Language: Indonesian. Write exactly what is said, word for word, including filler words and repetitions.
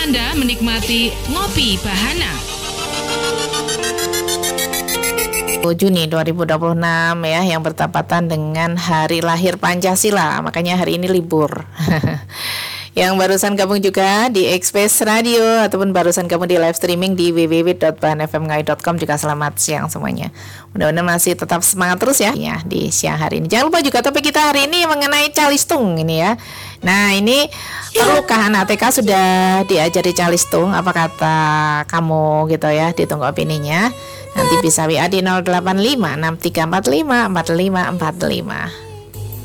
Anda menikmati Ngopi Bahana. Juni dua ribu dua puluh enam ya, yang bertepatan dengan hari lahir Pancasila. Makanya hari ini libur. Yang barusan gabung juga di Express Radio ataupun barusan gabung di live streaming di w w w dot bahan f m ngai dot com juga selamat siang semuanya. Mudah-mudahan masih tetap semangat terus ya, ya di siang hari ini. Jangan lupa juga topik kita hari ini mengenai calistung ini ya. Nah ini perlukah anak T K sudah diajari calistung? Apa kata kamu gitu ya? Ditunggu opininya. Nanti bisa W A di nol delapan lima enam tiga empat lima empat lima empat lima.